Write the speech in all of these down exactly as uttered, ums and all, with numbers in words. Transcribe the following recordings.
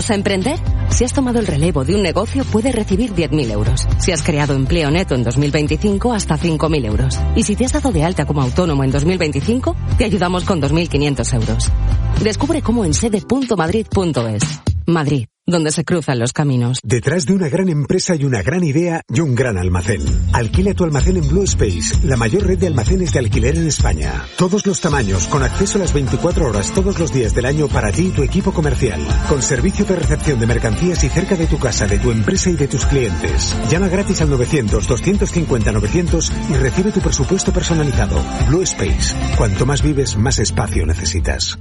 ¿A emprender? Si has tomado el relevo de un negocio, puedes recibir diez mil euros. Si has creado empleo neto en dos mil veinticinco, hasta cinco mil euros. Y si te has dado de alta como autónomo en dos mil veinticinco, te ayudamos con dos mil quinientos euros. Descubre cómo en sede punto madrid punto es. Madrid, donde se cruzan los caminos. Detrás de una gran empresa hay una gran idea y un gran almacén. Alquila tu almacén en Blue Space, la mayor red de almacenes de alquiler en España. Todos los tamaños, con acceso a las veinticuatro horas todos los días del año para ti y tu equipo comercial. Con servicio de recepción de mercancías y cerca de tu casa, de tu empresa y de tus clientes. Llama gratis al novecientos, doscientos cincuenta, novecientos y recibe tu presupuesto personalizado. Blue Space. Cuanto más vives, más espacio necesitas.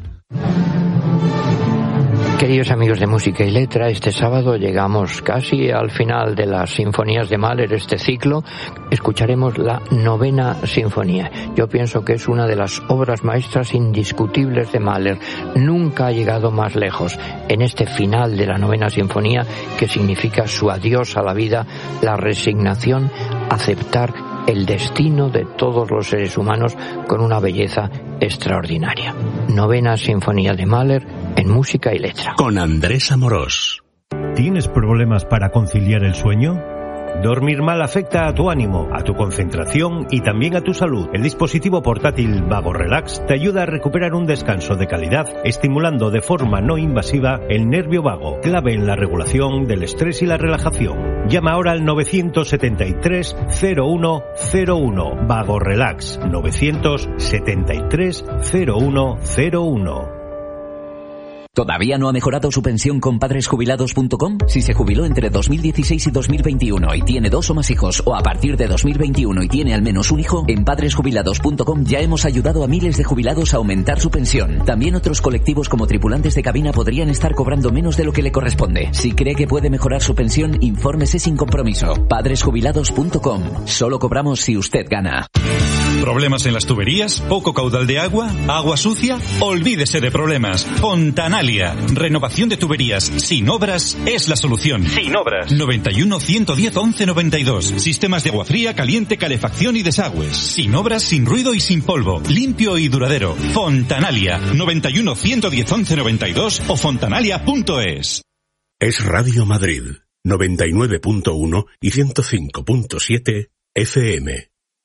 Queridos amigos de Música y Letra, este sábado llegamos casi al final de las sinfonías de Mahler, este ciclo. Escucharemos la novena sinfonía. Yo pienso que es una de las obras maestras indiscutibles de Mahler. Nunca ha llegado más lejos en este final de la novena sinfonía, que significa su adiós a la vida, la resignación, aceptar el destino de todos los seres humanos con una belleza extraordinaria. Novena sinfonía de Mahler en Música y Letra. Con Andrés Amorós. ¿Tienes problemas para conciliar el sueño? Dormir mal afecta a tu ánimo, a tu concentración y también a tu salud. El dispositivo portátil Vago Relax te ayuda a recuperar un descanso de calidad, estimulando de forma no invasiva el nervio vago, clave en la regulación del estrés y la relajación. Llama ahora al novecientos setenta y tres, cero uno cero uno. Vago Relax, novecientos setenta y tres, cero uno cero uno. ¿Todavía no ha mejorado su pensión con padres jubilados punto com? Si se jubiló entre dos mil dieciséis y dos mil veintiuno y tiene dos o más hijos, o a partir de dos mil veintiuno y tiene al menos un hijo, en padres jubilados punto com ya hemos ayudado a miles de jubilados a aumentar su pensión. También otros colectivos como tripulantes de cabina podrían estar cobrando menos de lo que le corresponde. Si cree que puede mejorar su pensión, infórmese sin compromiso. padres jubilados punto com. Solo cobramos si usted gana. ¿Problemas en las tuberías? ¿Poco caudal de agua? ¿Agua sucia? Olvídese de problemas. Fontanalia. Renovación de tuberías sin obras es la solución. Sin obras. noventa y uno, ciento diez, once noventa y dos. Sistemas de agua fría, caliente, calefacción y desagües. Sin obras, sin ruido y sin polvo. Limpio y duradero. Fontanalia. noventa y uno, ciento diez, once noventa y dos o fontanalia punto es. Es Radio Madrid. noventa y nueve punto uno y ciento cinco punto siete F M.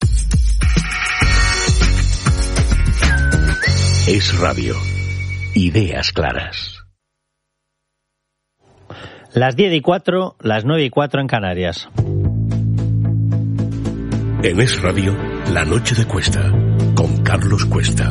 Es radio. Ideas claras. Las diez y cuatro, las nueve y cuatro en Canarias. En Es Radio, La Noche de Cuesta, con Carlos Cuesta.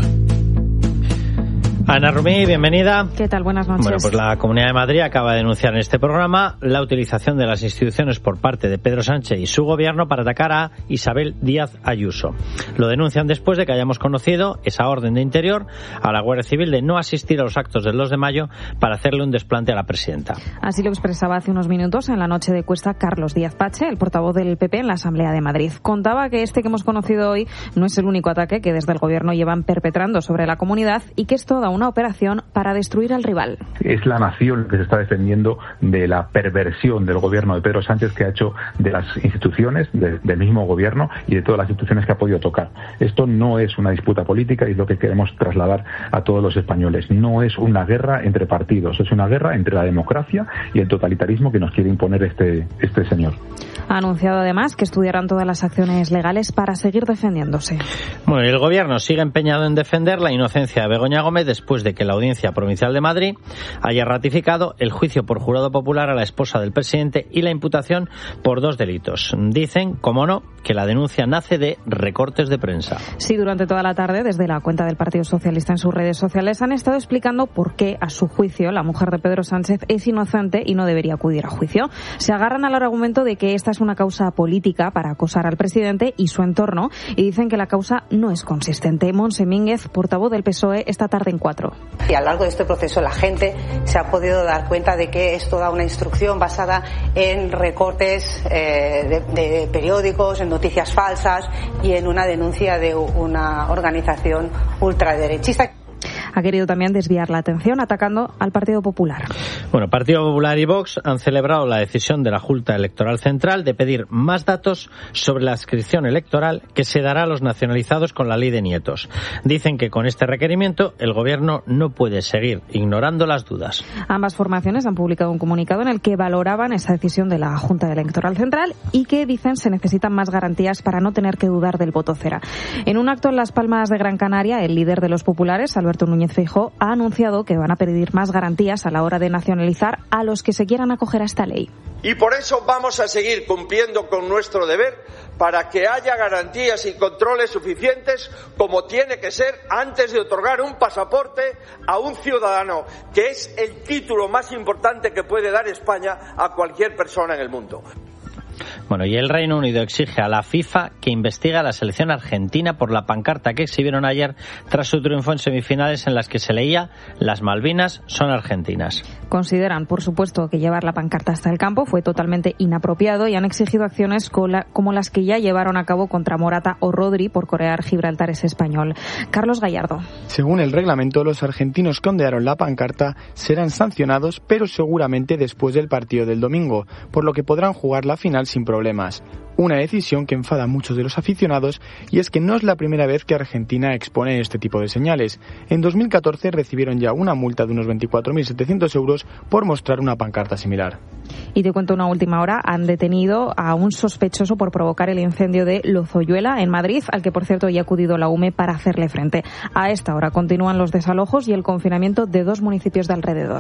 Ana Rumí, bienvenida. ¿Qué tal? Buenas noches. Bueno, pues la Comunidad de Madrid acaba de denunciar en este programa la utilización de las instituciones por parte de Pedro Sánchez y su gobierno para atacar a Isabel Díaz Ayuso. Lo denuncian después de que hayamos conocido esa orden de Interior a la Guardia Civil de no asistir a los actos del dos de mayo para hacerle un desplante a la presidenta. Así lo expresaba hace unos minutos en La Noche de Cuesta Carlos Díaz Pache, el portavoz del P P en la Asamblea de Madrid. Contaba que este que hemos conocido hoy no es el único ataque que desde el gobierno llevan perpetrando sobre la comunidad y que es toda una operación para destruir al rival. Es la nación que se está defendiendo de la perversión del gobierno de Pedro Sánchez, que ha hecho de las instituciones, de, del mismo gobierno y de todas las instituciones que ha podido tocar. Esto no es una disputa política y es lo que queremos trasladar a todos los españoles. No es una guerra entre partidos, es una guerra entre la democracia y el totalitarismo que nos quiere imponer este, este señor. Ha anunciado además que estudiarán todas las acciones legales para seguir defendiéndose. Bueno, el gobierno sigue empeñado en defender la inocencia de Begoña Gómez después de que la Audiencia Provincial de Madrid haya ratificado el juicio por jurado popular a la esposa del presidente y la imputación por dos delitos. Dicen, como no, que la denuncia nace de recortes de prensa. Sí, durante toda la tarde, desde la cuenta del Partido Socialista en sus redes sociales, han estado explicando por qué, a su juicio, la mujer de Pedro Sánchez es inocente y no debería acudir a juicio. Se agarran al argumento de que esta es una causa política para acosar al presidente y su entorno y dicen que la causa no es consistente. Monse Mínguez, portavoz del P S O E, esta tarde en Cuatro. Y a lo largo de este proceso la gente se ha podido dar cuenta de que es toda una instrucción basada en recortes eh, de, de periódicos, en noticias falsas y en una denuncia de una organización ultraderechista. Ha querido también desviar la atención atacando al Partido Popular. Bueno, Partido Popular y Vox han celebrado la decisión de la Junta Electoral Central de pedir más datos sobre la adscripción electoral que se dará a los nacionalizados con la ley de nietos. Dicen que con este requerimiento el Gobierno no puede seguir ignorando las dudas. Ambas formaciones han publicado un comunicado en el que valoraban esa decisión de la Junta Electoral Central y que dicen se necesitan más garantías para no tener que dudar del voto cera. En un acto en Las Palmas de Gran Canaria, el líder de los populares, Alberto Núñez Feijóo, ha anunciado que van a pedir más garantías a la hora de nacionalizar a los que se quieran acoger a esta ley. Y por eso vamos a seguir cumpliendo con nuestro deber para que haya garantías y controles suficientes como tiene que ser antes de otorgar un pasaporte a un ciudadano, que es el título más importante que puede dar España a cualquier persona en el mundo. Bueno, y el Reino Unido exige a la FIFA que investigue a la selección argentina por la pancarta que exhibieron ayer tras su triunfo en semifinales en las que se leía "Las Malvinas son argentinas". Consideran, por supuesto, que llevar la pancarta hasta el campo fue totalmente inapropiado y han exigido acciones como las que ya llevaron a cabo contra Morata o Rodri por corear Gibraltar es español. Carlos Gallardo. Según el reglamento, los argentinos que ondearon la pancarta serán sancionados, pero seguramente después del partido del domingo, por lo que podrán jugar la final sin problemas. Una decisión que enfada a muchos de los aficionados, y es que no es la primera vez que Argentina expone este tipo de señales. En dos mil catorce recibieron ya una multa de unos veinticuatro mil setecientos euros por mostrar una pancarta similar. Y te cuento una última hora, han detenido a un sospechoso por provocar el incendio de Lozoyuela en Madrid, al que por cierto ya ha acudido la U M E para hacerle frente. A esta hora continúan los desalojos y el confinamiento de dos municipios de alrededor.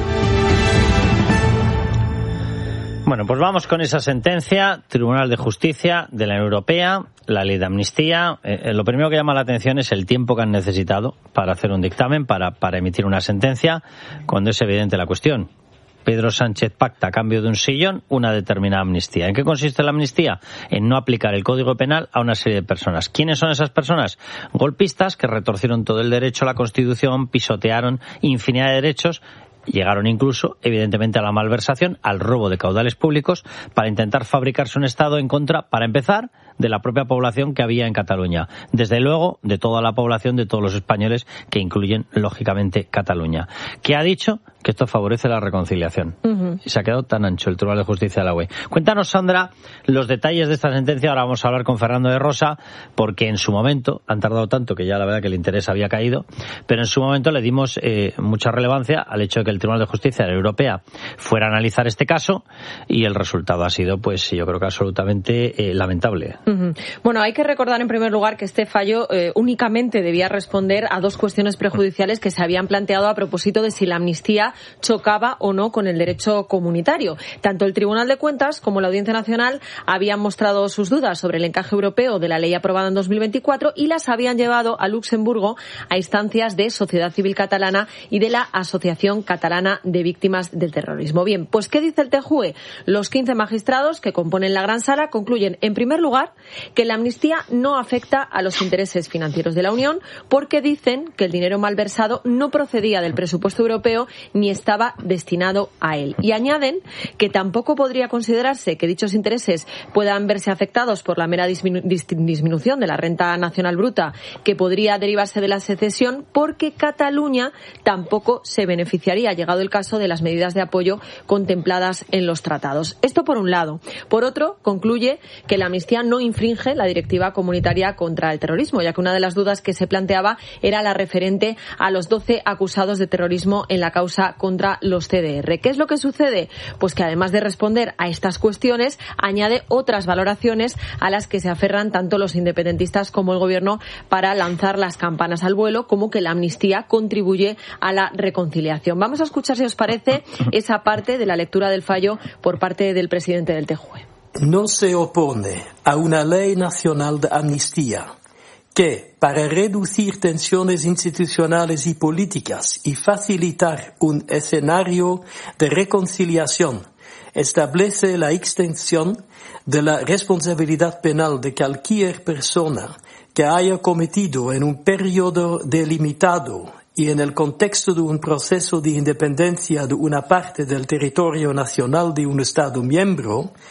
Bueno, pues vamos con esa sentencia. Tribunal de Justicia de la Unión Europea, la ley de amnistía. Eh, lo primero que llama la atención es el tiempo que han necesitado para hacer un dictamen, para, para emitir una sentencia, cuando es evidente la cuestión. Pedro Sánchez pacta a cambio de un sillón una determinada amnistía. ¿En qué consiste la amnistía? En no aplicar el Código Penal a una serie de personas. ¿Quiénes son esas personas? Golpistas que retorcieron todo el derecho a la Constitución, pisotearon infinidad de derechos, llegaron incluso, evidentemente, a la malversación, al robo de caudales públicos para intentar fabricarse un Estado en contra, para empezar, de la propia población que había en Cataluña. Desde luego, de toda la población, de todos los españoles, que incluyen, lógicamente, Cataluña. ¿Qué ha dicho? Que esto favorece la reconciliación. Uh-huh. Y se ha quedado tan ancho el Tribunal de Justicia de la U E. Cuéntanos, Sandra, los detalles de esta sentencia. Ahora vamos a hablar con Fernando de Rosa, porque en su momento, han tardado tanto que ya la verdad que el interés había caído, pero en su momento le dimos eh, mucha relevancia al hecho de que el Tribunal de Justicia de la Unión Europea fuera a analizar este caso, y el resultado ha sido, pues yo creo que absolutamente eh, lamentable. Uh-huh. Bueno, hay que recordar en primer lugar que este fallo eh, únicamente debía responder a dos cuestiones prejudiciales que se habían planteado a propósito de si la amnistía chocaba o no con el derecho comunitario. Tanto el Tribunal de Cuentas como la Audiencia Nacional habían mostrado sus dudas sobre el encaje europeo de la ley aprobada en dos mil veinticuatro y las habían llevado a Luxemburgo a instancias de Sociedad Civil Catalana y de la Asociación Catalana de Víctimas del Terrorismo. Bien, pues ¿qué dice el T J U E? Los quince magistrados que componen la Gran Sala concluyen, en primer lugar, que la amnistía no afecta a los intereses financieros de la Unión, porque dicen que el dinero malversado no procedía del presupuesto europeo ni estaba destinado a él. Y añaden que tampoco podría considerarse que dichos intereses puedan verse afectados por la mera disminu- disminución de la renta nacional bruta que podría derivarse de la secesión, porque Cataluña tampoco se beneficiaría, llegado el caso, de las medidas de apoyo contempladas en los tratados. Esto por un lado. Por otro, concluye que la amnistía no infringe la directiva comunitaria contra el terrorismo, ya que una de las dudas que se planteaba era la referente a los doce acusados de terrorismo en la causa contra los C D R. ¿Qué es lo que sucede? Pues que además de responder a estas cuestiones, añade otras valoraciones a las que se aferran tanto los independentistas como el Gobierno para lanzar las campanas al vuelo, como que la amnistía contribuye a la reconciliación. Vamos a escuchar, si os parece, esa parte de la lectura del fallo por parte del presidente del T J U E. No se opone a una ley nacional de amnistía que, para reducir tensiones institucionales y políticas y facilitar un escenario de reconciliación, establece la extensión de la responsabilidad penal de cualquier persona que haya cometido en un periodo delimitado y en el contexto de un proceso de independencia de una parte del territorio nacional de un Estado miembro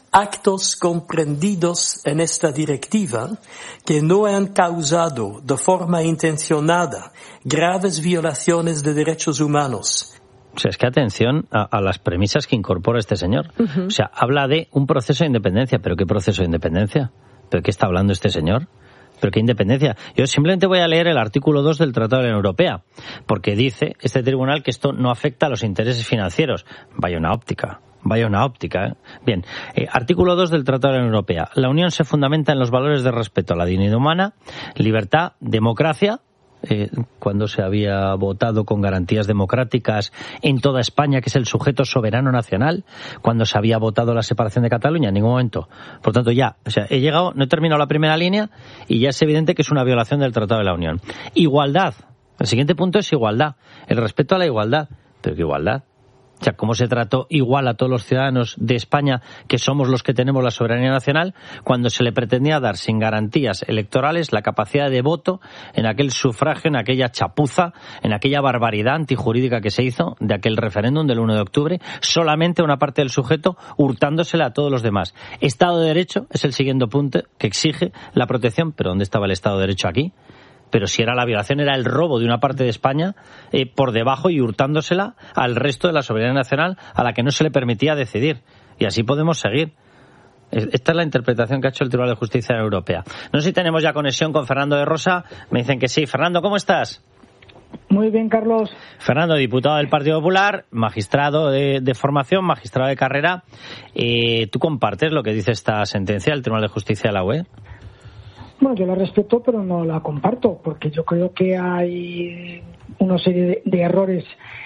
actos comprendidos en esta directiva que no han causado de forma intencionada graves violaciones de derechos humanos. O sea, es que atención a, a las premisas que incorpora este señor. Uh-huh. O sea, habla de un proceso de independencia. ¿Pero qué proceso de independencia? ¿Pero qué está hablando este señor? ¿Pero qué independencia? Yo simplemente voy a leer el artículo dos del Tratado de la Unión Europea, porque dice este tribunal que esto no afecta a los intereses financieros. Vaya una óptica. Vaya una óptica, ¿eh? Bien, eh, artículo dos del Tratado de la Unión Europea. La Unión se fundamenta en los valores de respeto a la dignidad humana, libertad, democracia. Eh, cuando se había votado con garantías democráticas en toda España, que es el sujeto soberano nacional, cuando se había votado la separación de Cataluña, en ningún momento. Por tanto, ya, o sea, he llegado, no he terminado la primera línea y ya es evidente que es una violación del Tratado de la Unión. Igualdad. El siguiente punto es igualdad. El respeto a la igualdad. ¿Pero qué igualdad? O sea, ¿cómo se trató igual a todos los ciudadanos de España, que somos los que tenemos la soberanía nacional, cuando se le pretendía dar sin garantías electorales la capacidad de voto en aquel sufragio, en aquella chapuza, en aquella barbaridad antijurídica que se hizo de aquel referéndum del uno de octubre, solamente una parte del sujeto hurtándosela a todos los demás? Estado de Derecho es el siguiente punto que exige la protección. ¿Pero dónde estaba el Estado de Derecho aquí? Pero si era la violación, era el robo de una parte de España eh, por debajo y hurtándosela al resto de la soberanía nacional a la que no se le permitía decidir. Y así podemos seguir. Esta es la interpretación que ha hecho el Tribunal de Justicia Europea. No sé si tenemos ya conexión con Fernando de Rosa. Me dicen que sí. Fernando, ¿cómo estás? Muy bien, Carlos. Fernando, diputado del Partido Popular, magistrado de, de formación, magistrado de carrera. Eh, ¿Tú compartes lo que dice esta sentencia del Tribunal de Justicia de la U E? Bueno, yo la respeto, pero no la comparto, porque yo creo que hay una serie de, de errores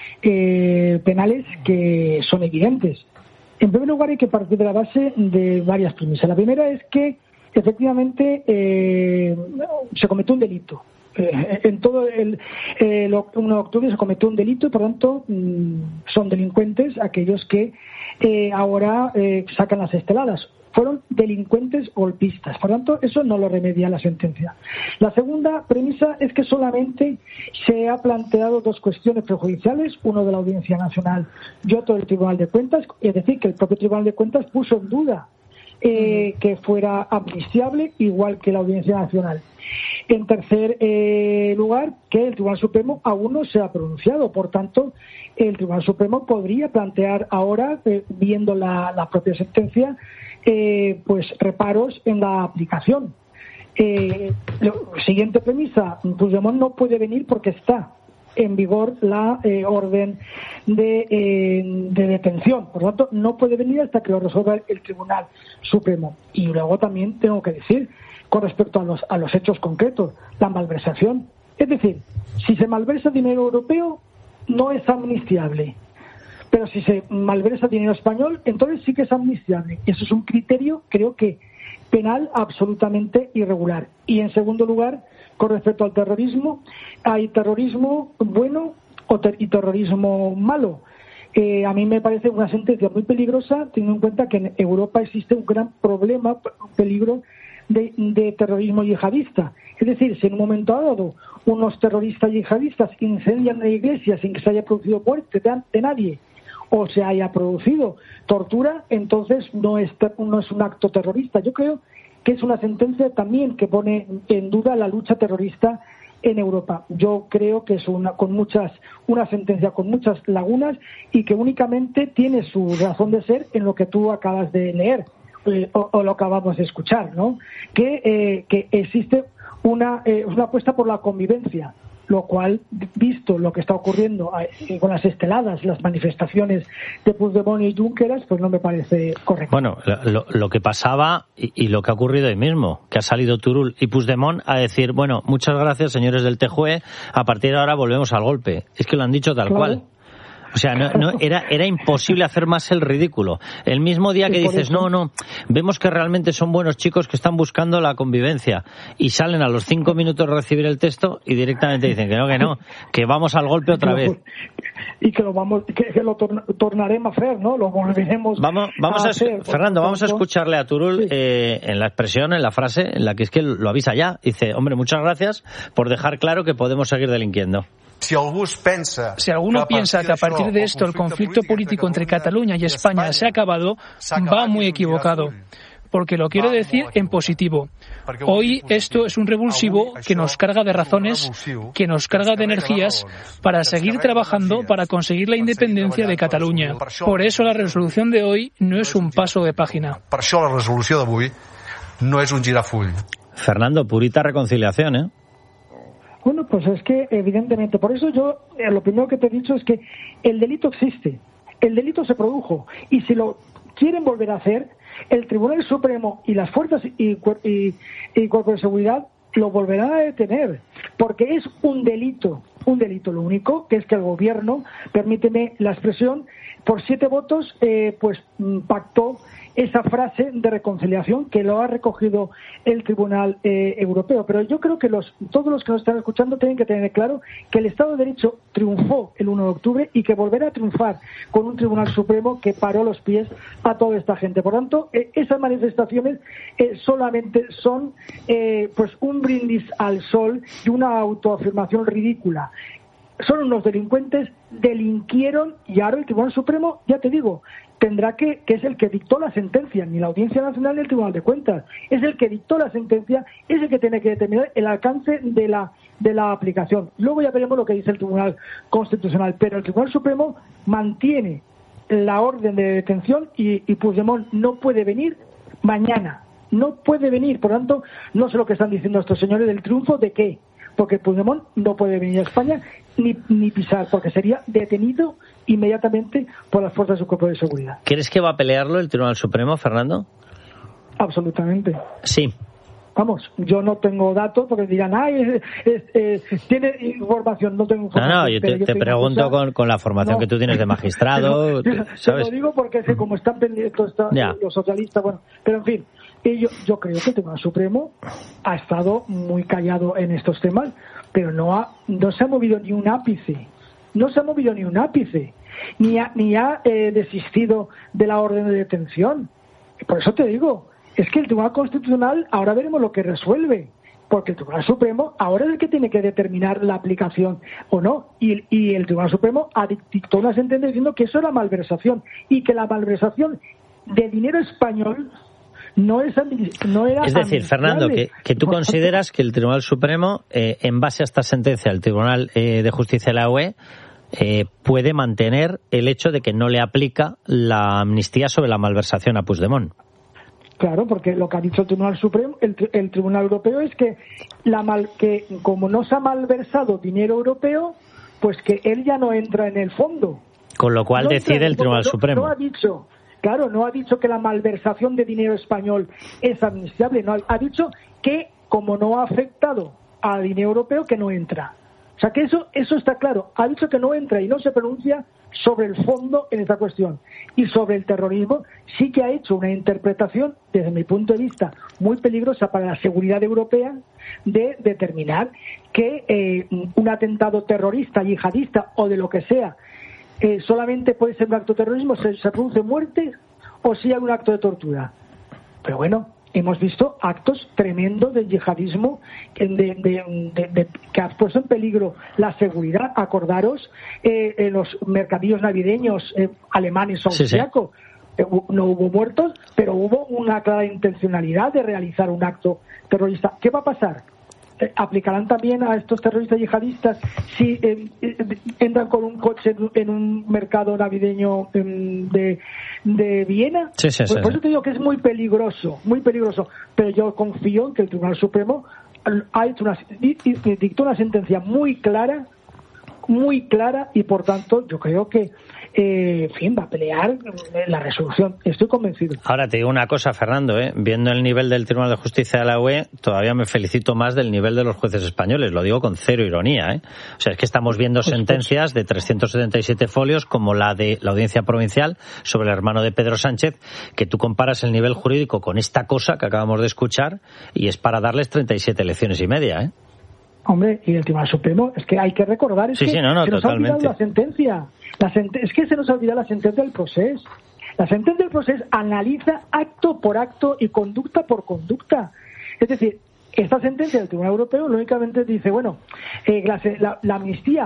eh, penales que son evidentes. En primer lugar, hay que partir de la base de varias premisas. La primera es que, efectivamente, eh, se cometió un delito. Eh, en todo el, el uno de octubre se cometió un delito y, por tanto, mmm, son delincuentes aquellos que eh, ahora eh, sacan las esteladas. Fueron delincuentes golpistas. Por tanto, eso no lo remedia la sentencia. La segunda premisa es que solamente se ha planteado dos cuestiones prejudiciales, uno de la Audiencia Nacional y otro del Tribunal de Cuentas, es decir, que el propio Tribunal de Cuentas puso en duda eh, que fuera amnistiable, igual que la Audiencia Nacional. En tercer eh, lugar, que el Tribunal Supremo aún no se ha pronunciado. Por tanto, el Tribunal Supremo podría plantear ahora, eh, viendo la, la propia sentencia, Eh, pues reparos en la aplicación. Eh, lo, siguiente premisa, Puigdemont no puede venir porque está en vigor la eh, orden de, eh, de detención. Por lo tanto, no puede venir hasta que lo resuelva el, el Tribunal Supremo. Y luego también tengo que decir, con respecto a los, a los hechos concretos, la malversación. Es decir, si se malversa dinero europeo, no es amnistiable. Pero si se malversa dinero español, entonces sí que es amnistiable. Eso es un criterio, creo que, penal absolutamente irregular. Y en segundo lugar, con respecto al terrorismo, hay terrorismo bueno o ter- y terrorismo malo. Eh, a mí me parece una sentencia muy peligrosa, teniendo en cuenta que en Europa existe un gran problema, un peligro de, de terrorismo yihadista. Es decir, si en un momento dado unos terroristas yihadistas incendian la iglesia sin que se haya producido muerte de, de nadie, o se haya producido tortura, entonces no es, no es un acto terrorista. Yo creo que es una sentencia también que pone en duda la lucha terrorista en Europa. Yo creo que es una, con muchas, una sentencia con muchas lagunas y que únicamente tiene su razón de ser en lo que tú acabas de leer eh, o, o lo acabamos de escuchar, ¿no? Que, eh, que existe una, eh, una apuesta por la convivencia, lo cual, visto lo que está ocurriendo con las esteladas, las manifestaciones de Puigdemont y Junqueras, pues no me parece correcto. Bueno, lo, lo que pasaba y, y lo que ha ocurrido hoy mismo, que ha salido Turull y Puigdemont a decir, bueno, muchas gracias, señores del T J U E, a partir de ahora volvemos al golpe. Es que lo han dicho tal claro. cual. O sea, no, no, era, era imposible hacer más el ridículo. El mismo día que dices, no, no, vemos que realmente son buenos chicos que están buscando la convivencia y salen a los cinco minutos de recibir el texto y directamente dicen que no, que no, que vamos al golpe otra vez. Y que lo vamos, que, que lo torna, tornaremos a hacer, ¿no? Lo volveremos vamos, vamos a, a hacer. Fernando, vamos a escucharle a Turull sí. eh, en la expresión, en la frase, en la que es que lo avisa ya. Dice, hombre, muchas gracias por dejar claro que podemos seguir delinquiendo. Si alguno piensa que a partir de esto el conflicto político entre Cataluña y España se ha acabado, va muy equivocado. Porque lo quiero decir en positivo. Hoy esto es un revulsivo que nos carga de razones, que nos carga de energías para seguir trabajando para conseguir la independencia de Cataluña. Por eso la resolución de hoy no es un paso de página. Per això la resolució d'avui no és un girafull. Fernando, purita reconciliación, ¿eh? Bueno, pues es que evidentemente, por eso yo eh, lo primero que te he dicho es que el delito existe, el delito se produjo y si lo quieren volver a hacer, el Tribunal Supremo y las fuerzas y, y, y cuerpos de seguridad lo volverán a detener, porque es un delito, un delito lo único, que es que el gobierno, permíteme la expresión, por siete votos, eh, pues pactó esa frase de reconciliación que lo ha recogido el Tribunal eh, Europeo. Pero yo creo que los, todos los que nos están escuchando tienen que tener claro que el Estado de Derecho triunfó el uno de octubre y que volverá a triunfar con un Tribunal Supremo que paró los pies a toda esta gente. Por tanto, eh, esas manifestaciones eh, solamente son eh, pues un brindis al sol y una autoafirmación ridícula. Son unos delincuentes, delinquieron y ahora el Tribunal Supremo, ya te digo, tendrá que, que es el que dictó la sentencia, ni la Audiencia Nacional ni el Tribunal de Cuentas, es el que dictó la sentencia, es el que tiene que determinar el alcance de la, de la aplicación. Luego ya veremos lo que dice el Tribunal Constitucional, pero el Tribunal Supremo mantiene la orden de detención y, y Puigdemont no puede venir mañana, no puede venir, por lo tanto, no sé lo que están diciendo estos señores del triunfo, ¿de qué? Porque Puigdemont no puede venir a España ni, ni pisar, porque sería detenido inmediatamente por las fuerzas de su cuerpo de seguridad. ¿Crees que va a pelearlo el Tribunal Supremo, Fernando? Absolutamente. Sí. Vamos, yo no tengo datos porque dirán, ay, es, es, es, tiene información, no tengo información. No, no, yo te, yo te pregunto con, con la formación no. que tú tienes de magistrado. Pero, ¿sabes? Te lo digo porque es como están pendientes está, los socialistas, bueno, pero en fin, yo, yo creo que el Tribunal Supremo ha estado muy callado en estos temas, pero no ha, no se ha movido ni un ápice, no se ha movido ni un ápice, ni ha, ni ha eh, desistido de la orden de detención. Por eso te digo, es que el Tribunal Constitucional ahora veremos lo que resuelve, porque el Tribunal Supremo ahora es el que tiene que determinar la aplicación o no, y, y el Tribunal Supremo dictó una sentencia diciendo que eso era malversación y que la malversación de dinero español no, es, no era es decir, Fernando, que, que tú consideras que el Tribunal Supremo, eh, en base a esta sentencia del Tribunal eh, de Justicia de la U E, eh, puede mantener el hecho de que no le aplica la amnistía sobre la malversación a Puigdemont. Claro, porque lo que ha dicho el Tribunal Supremo, el, el Tribunal Europeo es que la mal, que como no se ha malversado dinero europeo, pues que él ya no entra en el fondo. Con lo cual no decide el Tribunal no, Supremo. No ha dicho, claro, no ha dicho que la malversación de dinero español es amnistiable, no, ha dicho que como no ha afectado a dinero europeo, que no entra. O sea que eso, eso está claro. Ha dicho que no entra y no se pronuncia sobre el fondo en esta cuestión. Y sobre el terrorismo sí que ha hecho una interpretación, desde mi punto de vista, muy peligrosa para la seguridad europea, de determinar que eh, un atentado terrorista, yihadista o de lo que sea, eh, solamente puede ser un acto de terrorismo, se, se produce muerte o si hay un acto de tortura. Pero bueno, hemos visto actos tremendos de yihadismo de, de, de, de, que ha puesto en peligro la seguridad. Acordaros eh, en los mercadillos navideños eh, alemanes o austriacos. Sí, sí. Eh, no hubo muertos, pero hubo una clara intencionalidad de realizar un acto terrorista. ¿Qué va a pasar? Eh, ¿Aplicarán también a estos terroristas yihadistas si eh, eh, entran con un coche en un mercado navideño eh, de, de Viena? Sí, sí, sí, por, por sí. eso te digo que es muy peligroso, muy peligroso. Pero yo confío en que el Tribunal Supremo ha hecho una, dictó una sentencia muy clara, muy clara, y por tanto yo creo que Eh, en fin, va a pelear la resolución, estoy convencido. Ahora te digo una cosa, Fernando, ¿eh? Viendo el nivel del Tribunal de Justicia de la U E, todavía me felicito más del nivel de los jueces españoles, lo digo con cero ironía, ¿eh? O sea, es que estamos viendo pues, sentencias pues. de trescientos setenta y siete folios, como la de la Audiencia Provincial sobre el hermano de Pedro Sánchez, que tú comparas el nivel jurídico con esta cosa que acabamos de escuchar, y es para darles treinta y siete lecciones y media, ¿eh? Hombre, y el Tribunal Supremo, es que hay que recordar, es sí, que sí, no, no, se nos totalmente. ha olvidado la sentencia. La sent- es que se nos ha olvidado la sentencia del proceso. La sentencia del proceso analiza acto por acto y conducta por conducta. Es decir, esta sentencia del Tribunal Europeo lógicamente dice, bueno, eh, la, la, la amnistía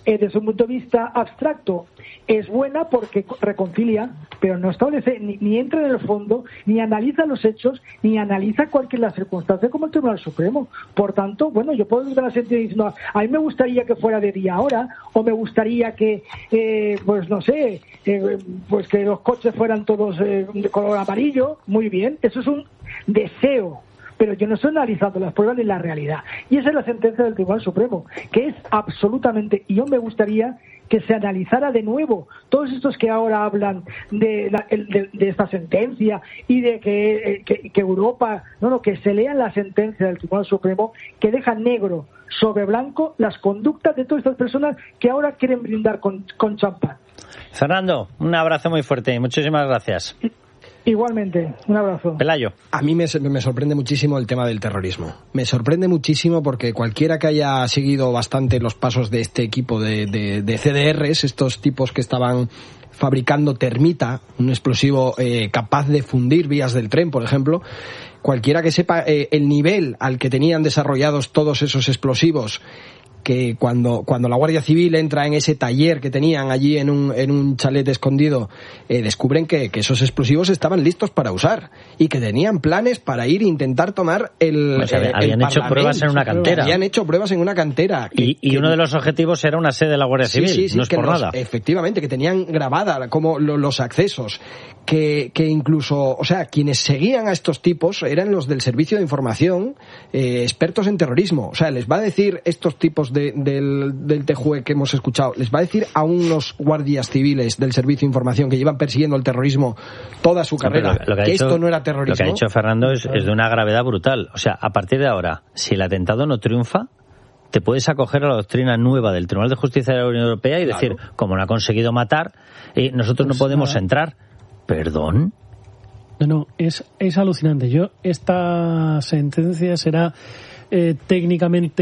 eh, desde un punto de vista abstracto, es buena porque reconcilia, pero no establece, ni, ni entra en el fondo, ni analiza los hechos, ni analiza cualquier la circunstancia como el Tribunal Supremo. Por tanto, bueno, yo puedo ir a la sentencia diciendo, a mí me gustaría que fuera de día ahora, o me gustaría que, eh, pues no sé, eh, pues que los coches fueran todos eh, de color amarillo. Muy bien, eso es un deseo, pero yo no estoy analizando las pruebas ni la realidad. Y esa es la sentencia del Tribunal Supremo, que es absolutamente, y yo me gustaría que se analizara de nuevo todos estos que ahora hablan de, la, de, de esta sentencia y de que, que, que Europa, no, no, que se lean la sentencia del Tribunal Supremo que deja negro sobre blanco las conductas de todas estas personas que ahora quieren brindar con, con champán. Fernando, un abrazo muy fuerte y muchísimas gracias. Igualmente, un abrazo. Pelayo. A mí me, me sorprende muchísimo el tema del terrorismo. Me sorprende muchísimo porque cualquiera que haya seguido bastante los pasos de este equipo de, de, de C D Rs, estos tipos que estaban fabricando termita, un explosivo eh, capaz de fundir vías del tren, por ejemplo, cualquiera que sepa eh, el nivel al que tenían desarrollados todos esos explosivos, que cuando cuando la Guardia Civil entra en ese taller que tenían allí en un en un chalet escondido, eh, descubren que, que esos explosivos estaban listos para usar y que tenían planes para ir e intentar tomar el o sea, el, habían el hecho pruebas en una cantera. Habían hecho pruebas en una cantera. Que, y y que, uno de los objetivos era una sede de la Guardia Civil, sí, sí, sí, no es que por los, nada. Efectivamente, que tenían grabada como lo, los accesos. Que, que incluso, o sea, quienes seguían a estos tipos eran los del Servicio de Información, eh, expertos en terrorismo. O sea, les va a decir estos tipos de, del, del T J U E que hemos escuchado, les va a decir a unos guardias civiles del Servicio de Información que llevan persiguiendo el terrorismo toda su carrera, no, lo, lo que, que hecho, esto no era terrorismo. Lo que ha dicho Fernando es, es de una gravedad brutal. O sea, a partir de ahora, si el atentado no triunfa, te puedes acoger a la doctrina nueva del Tribunal de Justicia de la Unión Europea y claro. decir, como no ha conseguido matar, eh, nosotros pues no podemos nada. entrar. ¿Perdón? No, no, es, es alucinante. Yo, esta sentencia será eh, técnicamente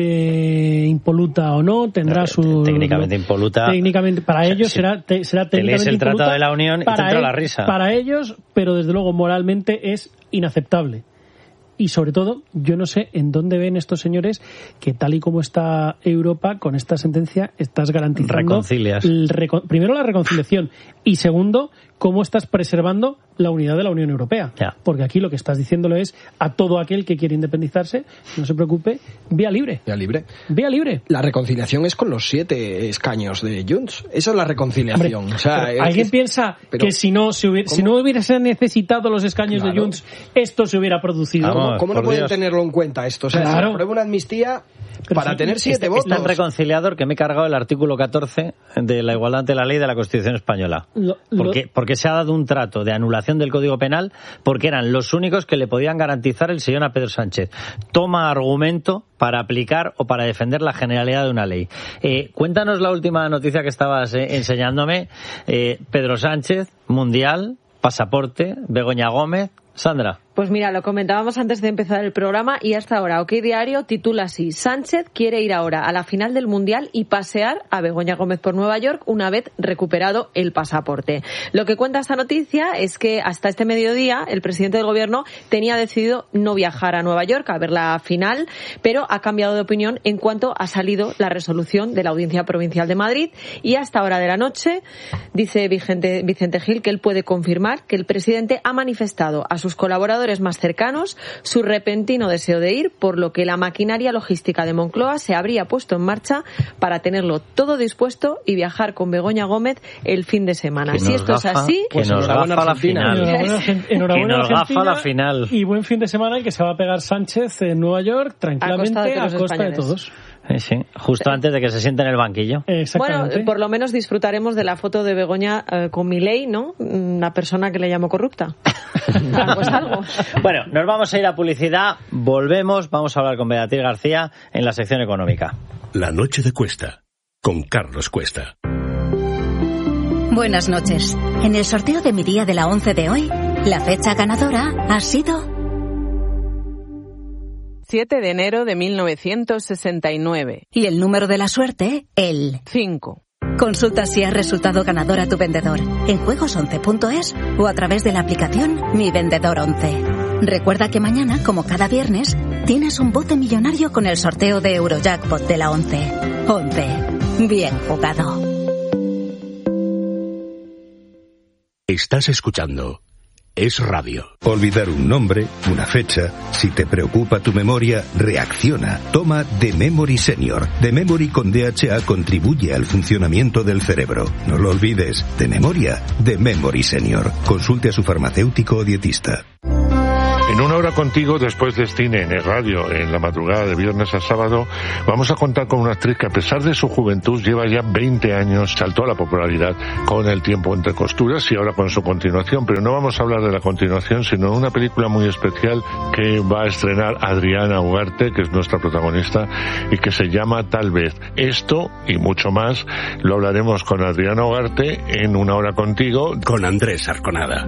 impoluta o no, tendrá no, su... Técnicamente impoluta... Técnicamente, para ellos sí. será, te, será técnicamente te lees el impoluta. Tratado de la Unión y te entra la risa. Para ellos, pero desde luego moralmente es inaceptable. Y sobre todo, yo no sé en dónde ven estos señores que tal y como está Europa, con esta sentencia estás garantizando... Reconcilias. El reco- primero la reconciliación y segundo, cómo estás preservando la unidad de la Unión Europea. Ya. Porque aquí lo que estás diciéndolo es a todo aquel que quiere independizarse, no se preocupe, vía libre. Vía libre. Vía libre. La reconciliación es con los siete escaños de Junts. Esa es la reconciliación. Hombre, o sea, ¿alguien es, piensa pero, que si no, se hubiera, si no hubiese necesitado los escaños claro. de Junts, esto se hubiera producido? ¿Cómo, Vamos, ¿cómo no pueden Dios. tenerlo en cuenta esto? O sea, claro. se aprueba una amnistía pero para sí, tener siete este, votos. Es tan reconciliador que me he cargado el artículo catorce de la igualdad ante la ley de la Constitución española. Lo, lo... Porque, porque se ha dado un trato de anulación del Código Penal porque eran los únicos que le podían garantizar el sillón a Pedro Sánchez. Toma argumento para aplicar o para defender la generalidad de una ley. Eh, cuéntanos la última noticia que estabas eh, enseñándome. Eh, Pedro Sánchez, Mundial, pasaporte, Begoña Gómez. Sandra. Pues mira, lo comentábamos antes de empezar el programa y hasta ahora OK Diario titula así: Sánchez quiere ir ahora a la final del Mundial y pasear a Begoña Gómez por Nueva York una vez recuperado el pasaporte. Lo que cuenta esta noticia es que hasta este mediodía el presidente del gobierno tenía decidido no viajar a Nueva York a ver la final, pero ha cambiado de opinión en cuanto ha salido la resolución de la Audiencia Provincial de Madrid y hasta hora de la noche dice Vicente, Vicente Gil que él puede confirmar que el presidente ha manifestado a sus colaboradores más cercanos su repentino deseo de ir, por lo que la maquinaria logística de Moncloa se habría puesto en marcha para tenerlo todo dispuesto y viajar con Begoña Gómez el fin de semana. Si esto gafa, es así, pues que nos gafa la final. Enhorabuena, enhorabuena que nos gafa la final. Y buen fin de semana el que se va a pegar Sánchez en Nueva York tranquilamente a costa de, a costa de todos. Sí, sí, justo antes de que se siente en el banquillo. Bueno, por lo menos disfrutaremos de la foto de Begoña eh, con Milei, ¿no? Una persona que le llamó corrupta. Pues algo. Bueno, nos vamos a ir a publicidad, volvemos, vamos a hablar con Beatriz García en la sección económica. La noche de Cuesta, con Carlos Cuesta. Buenas noches. En el sorteo de mi día de la once de hoy, la fecha ganadora ha sido... siete de enero de mil novecientos sesenta y nueve. Y el número de la suerte, el... cinco. Consulta si has resultado ganador a tu vendedor en juegos once punto es o a través de la aplicación Mi Vendedor once. Recuerda que mañana, como cada viernes, tienes un bote millonario con el sorteo de Eurojackpot de la once. once. Bien jugado. Estás escuchando Es Radio. Olvidar un nombre, una fecha. Si te preocupa tu memoria, reacciona. Toma The Memory Senior. The Memory con D H A contribuye al funcionamiento del cerebro. No lo olvides. De memoria, The Memory Senior. Consulte a su farmacéutico o dietista. En Una Hora Contigo, después de cine en el radio, en la madrugada de viernes a sábado, vamos a contar con una actriz que, a pesar de su juventud, lleva ya veinte años, saltó a la popularidad con El tiempo entre costuras y ahora con su continuación. Pero no vamos a hablar de la continuación, sino de una película muy especial que va a estrenar Adriana Ugarte, que es nuestra protagonista, y que se llama Tal vez. Esto y mucho más lo hablaremos con Adriana Ugarte en Una Hora Contigo, con Andrés Arconada.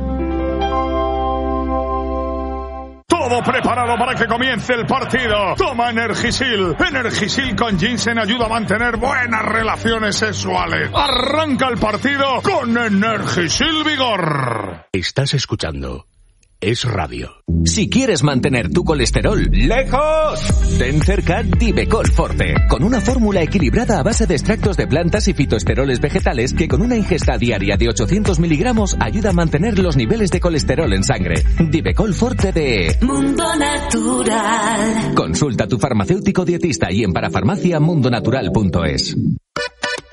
Todo preparado para que comience el partido. Toma Energisil. Energisil con ginseng ayuda a mantener buenas relaciones sexuales. Arranca el partido con Energisil Vigor. Estás escuchando Es Radio. Si quieres mantener tu colesterol lejos, ten cerca Divecol Forte, con una fórmula equilibrada a base de extractos de plantas y fitoesteroles vegetales que con una ingesta diaria de ochocientos miligramos ayuda a mantener los niveles de colesterol en sangre. Divecol Forte de Mundo Natural. Consulta a tu farmacéutico dietista y en parafarmacia mundonatural punto es.